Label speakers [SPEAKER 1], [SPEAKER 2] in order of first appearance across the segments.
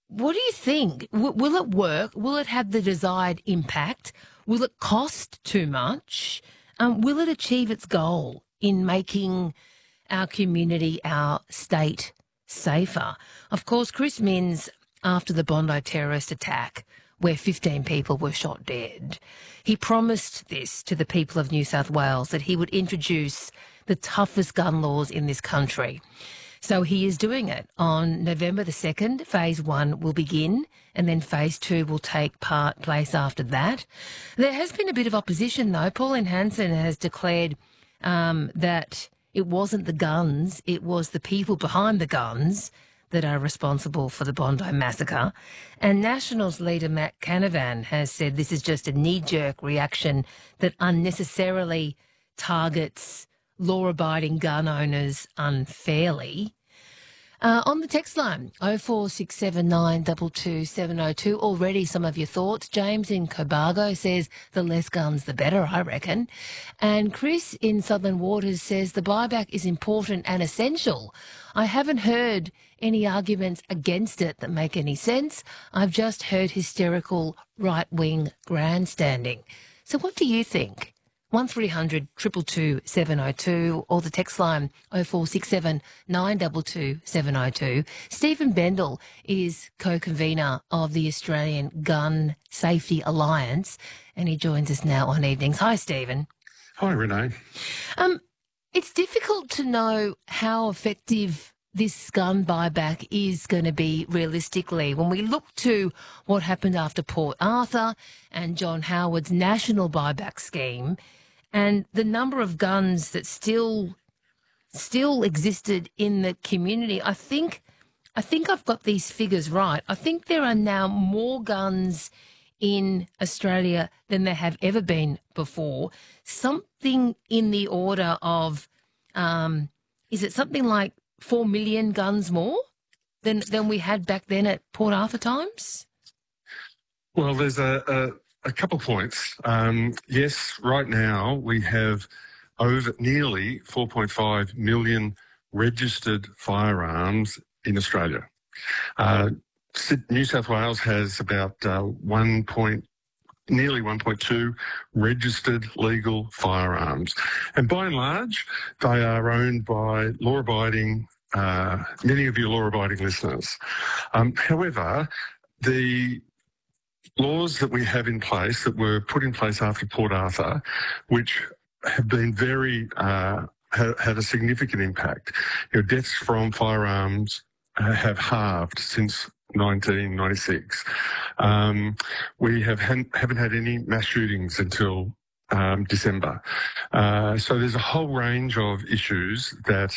[SPEAKER 1] What do you think? Will it work? Will it have the desired impact? Will it cost too much? Will it achieve its goal in making our community, our state safer? Of course, Chris Minns, after the Bondi terrorist attack, where 15 people were shot dead, he promised this to the people of New South Wales, that he would introduce the toughest gun laws in this country. So he is doing it. On November the 2nd, phase 1 will begin, and then phase 2 will take place after that. There has been a bit of opposition, though. Pauline Hanson has declared that it wasn't the guns, it was the people behind the guns that are responsible for the Bondi massacre. And Nationals leader Matt Canavan has said this is just a knee-jerk reaction that unnecessarily targets law-abiding gun owners unfairly. On the text line, 0467 702, already some of your thoughts. James in Cobargo says the less guns the better, I reckon. And Chris in Southern Waters says the buyback is important and essential. I haven't heard any arguments against it that make any sense. I've just heard hysterical right-wing grandstanding. So what do you think? 1300 222 702 or the text line 0467 922 702. Stephen Bendel is co-convener of the Australian Gun Safety Alliance, and he joins us now on evenings. Hi, Stephen.
[SPEAKER 2] Hi, Renee.
[SPEAKER 1] It's difficult to know how effective this gun buyback is going to be realistically. When we look to what happened after Port Arthur and John Howard's national buyback scheme, and the number of guns that still existed in the community, I think I've got these figures right. I think there are now more guns in Australia than there have ever been before. Something in the order of, is it something like 4 million guns more than we had back then at Port Arthur times?
[SPEAKER 2] Well, there's a couple points. Yes, right now we have over nearly 4.5 million registered firearms in Australia. New South Wales has about nearly 1.2 registered legal firearms. And by and large, they are owned by law-abiding, many of your law-abiding listeners. However, the laws that we have in place that were put in place after Port Arthur, which have been had a significant impact. Deaths from firearms have halved since 1996. We haven't had any mass shootings until December. So there's a whole range of issues that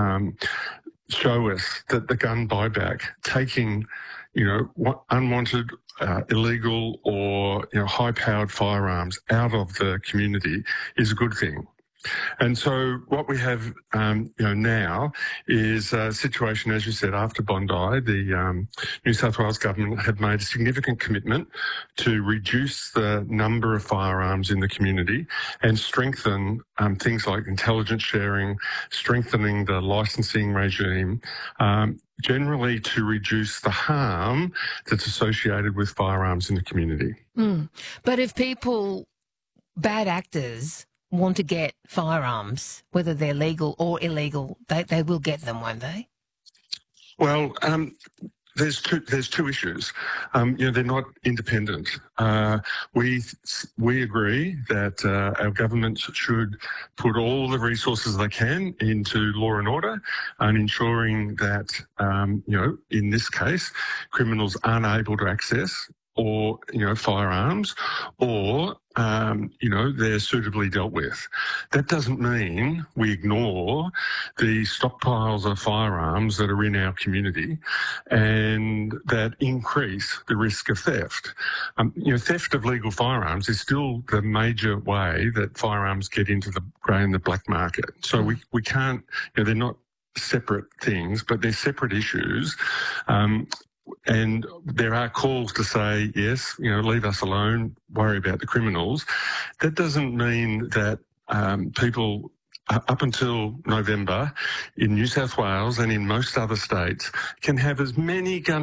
[SPEAKER 2] show us that the gun buyback, taking unwanted, illegal or high-powered firearms out of the community is a good thing. And so what we have now is a situation, as you said, after Bondi, the New South Wales government have made a significant commitment to reduce the number of firearms in the community and strengthen things like intelligence sharing, strengthening the licensing regime, generally to reduce the harm that's associated with firearms in the community.
[SPEAKER 1] But if people, bad actors, want to get firearms, whether they're legal or illegal, they will get them, won't they?
[SPEAKER 2] Well, there's two issues. They're not independent. We agree that our government should put all the resources they can into law and order and ensuring that, in this case, criminals aren't able to access or, firearms, or, they're suitably dealt with. That doesn't mean we ignore the stockpiles of firearms that are in our community and that increase the risk of theft. Theft of legal firearms is still the major way that firearms get into the grey and the black market. So we can't, they're not separate things, but they're separate issues. And there are calls to say, yes, leave us alone, worry about the criminals. That doesn't mean that people up until November in New South Wales and in most other states can have as many gun